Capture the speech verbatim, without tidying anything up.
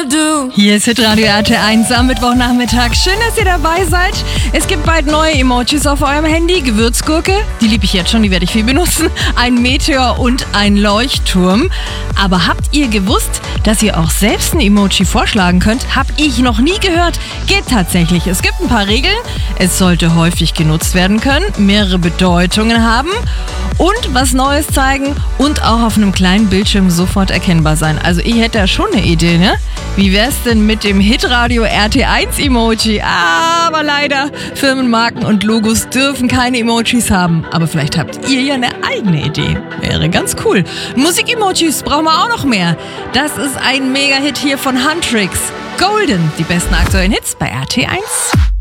do. Hier ist Hitradio R T eins am Mittwochnachmittag. Schön, dass ihr dabei seid. Es gibt bald neue Emojis auf eurem Handy. Gewürzgurke, die liebe ich jetzt schon, die werde ich viel benutzen. Ein Meteor und ein Leuchtturm. Aber habt ihr gewusst, dass ihr auch selbst ein Emoji vorschlagen könnt? Hab ich noch nie gehört. Geht tatsächlich. Es gibt ein paar Regeln. Es sollte häufig genutzt werden können, mehrere Bedeutungen haben und was Neues zeigen und auch auf einem kleinen Bildschirm sofort erkennbar sein. Also ich hätte da schon eine Idee, ne? Wie wär's denn mit dem Hitradio R T eins Emoji? Aber leider, Firmenmarken und Logos dürfen keine Emojis haben. Aber vielleicht habt ihr ja eine eigene Idee. Wäre ganz cool. Musik-Emojis brauchen wir auch noch mehr. Das ist ein Mega-Hit hier von Huntrix. Golden, die besten aktuellen Hits bei R T eins.